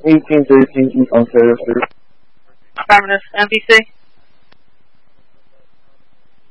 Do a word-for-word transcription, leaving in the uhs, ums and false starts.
eighteen thirteen East Ontario Street. Affirmative. M P C?